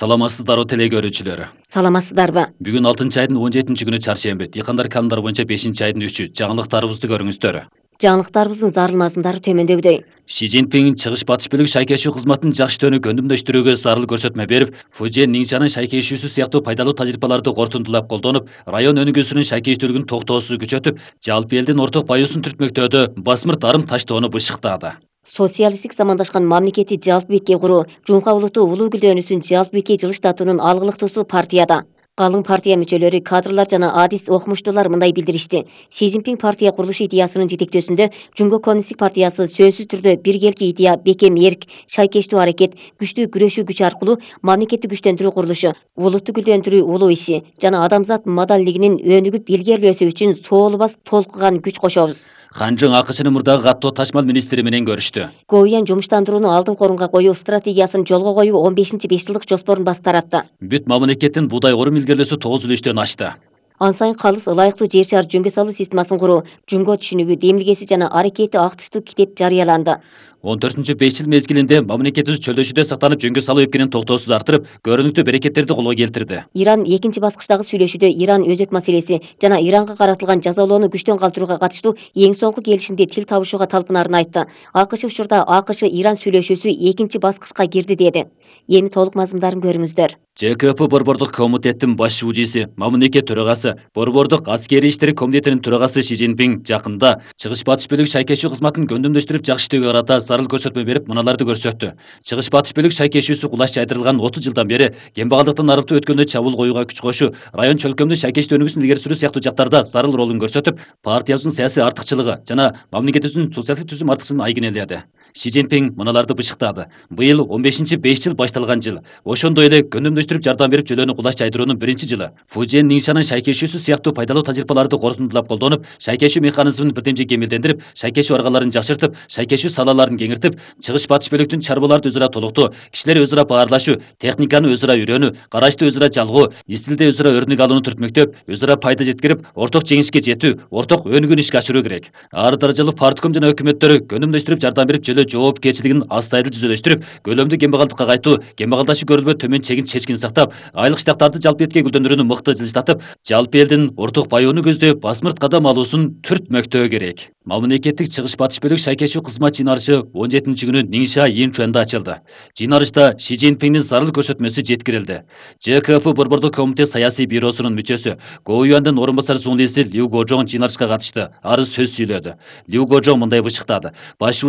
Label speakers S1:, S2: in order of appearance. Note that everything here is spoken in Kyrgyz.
S1: Саламатсыздарбы теле көрүүчүлөрү.
S2: Саламатсыздарбы?
S1: Бүгүн 6 айдын 17-күнү чаршемби. Дыйкандар календар боюнча 5-айдын 3-ү. Жаңылыктарыбызды көрүңүздөр.
S2: Жаңылыктарыбыздын зарыл мазмундары төмөндөгүдөй.
S1: Ши Цзиньпин чыгыш батыш бөлүк шайкешүү кызматын жакшы көндүмдөштүрүүгө зарыл көрсөтмө берип, Фужен Ниңшанын шайкешүүсү сыяктуу пайдалуу тажрыйбаларды корутундулап колдонуп, район өнүгүүсүнүн шайкештүүлүгүн токтоосуз күчөтүп, жалпы элдин орток баюусун түртмөктөөдө басмырт арым таштоону бышыктады.
S2: Социалисттик замандашкан мамлекетти жалпы бетке куруу, Жумка улуттуу улуу гүлдөөнүсүн жалпы бетке жылыштатуунун алгылыктуусу партияда. Калың партия мүчөлөрү, кадрлар жана адис окумуштуулар мындай билдиришти. Ши Цзиньпин партия курулушу идеясынын жетектөөсүндө Жумго коммунисттик партиясы сөзсүз түрдө биргелки идея, бекем эрк, шайкештүү аракет, күчтүү күрөшүү күчү аркылуу мамлекетти күчтөндүрүү курулушу, улутту гүлдөндүрүү улуу иши жана адамзат модалдигинин өнүгүп илгерилөөсү үчүн соолубас толкуган күч кошобуз.
S1: Ханжың АКШнын мурдагы каттоо ташмал министри менен көрүштү.
S2: Гоуян жумуштандырууну алдыңкы орунга коюу стратегиясын жолго коюу 15 5 жылдык жоспорун баш таратты.
S1: Бүт мамлекеттин буудай корум илгерилөөсү 9 үлүштөн ашты.
S2: Ан сайын калыс ылайыктуу жер шаар жөнгө салуу системасын куруу, Жумго түшүнүгү, демилгеси жана аракети актыштуу китеп жарыяланды.
S1: 14-5 жыл мезгилинде мамлекетибиз чөлдөшүдө сактанып жөнгө салуу эпкенин токтоосуз артырып, көрүнүктүү берекеттерди колго келтирди.
S2: Иран экинчи баскычтагы сүйлөшүүдө Иран өзөк маселеси жана Иранга каратылган жазалоону күчтөн калтырууга катыштуу эң соңку келишимде тил табышууга талпынарын айтты. АКШ учурда АКШ Иран сүйлөшүүсү экинчи баскычка кирди деди. Эми толук мазмундарын көрүңүздөр.
S1: ЖКП Борбордук комитеттин баш шуужиси, мамлекет төрагасы, Борбордук аскерий иштери комитетинин төрагасы Ши Цзиньпин жакында чыгыш батыш бөлүк шайкешүү кызматын көндүмдөштүрүп жакшыртууга карата зарыл көрсөтмө берип, мыналарды көрсөттү. Чыгыш батыш бөлүк шайкешүүсү кулаш жайдырылган 30 жылдан бери кембагалдыктан арылтуу өткөндө чабуул коюуга күч кошуу, район чөлкөмдү шайкештүү өнүгүүсүн илгери сүрүү сыяктуу жактарда зарыл ролун көрсөтүп, партиябыздын саясий артыкчылыгы жана мамлекетибиздин социалдык түзүм артыкчылыгын айгинеледи. Ши Цзиньпин мыналарды бышыктады. Быйыл 15-5 жыл башталган жыл. Ошондой эле көндүмдөштүрүп жардам берип жөлөөнү кулаш жайдыруунун биринчи жылы. Фужен Ниңшанын шайкешүүсү сыяктуу пайдалуу тажрыйбаларды корутундулап колдонуп, шайкешүү механизмин бирдемже кемелдендирип, шайкешүү аргаларын жакшыртып, шайкешүү салаларын кеңиртип, чыгыш батыш бөлүктүн чарбаларды өзара толуктоо, кишилер өзара баарлашуу, техниканы өзара үйрөнүү, карашты өзара жалгоо, истилде өзара өрнөк алууну түртмөктөп, өзара пайда жеткирип, орток жеңишке жетүү, орток өнүгүүнү ишке ашыруу керек. Ар даражалуу партком жана өкмөттөрү көндүмдөштүрүп жардам берип жөлөө жоопкерчилигин астайыл түзөлөштүрүп, көлөмдүү кембагалдыкка кайтуу, кембагалдашы көрүлбө төмөн чегин чечкин сактап, айлык штаттарды жалпы бетке гүлдөндүрүүнү мыкты жылжытатып, жалпы элдин орток баюуну көздөп, басмырт кадам алуусун түртмөктөө керек. Мамлекеттик чыгыш батыш бөлүк шайкешүү кызмат жыйналышы 17-күнү Ниңша Инчуэнде ачылды. Жыйналышта Ши Цзиньпиндин зарыл көрсөтмөсү жеткирилди. ЖКП Борбордук комитет саясий бюросунун мүчөсү, Гоуяндын орун басары журналисти Лю Гожон жыйналышка катышты. Ары сөз сүйлөдү. Лю Гожон мындай бышыктады.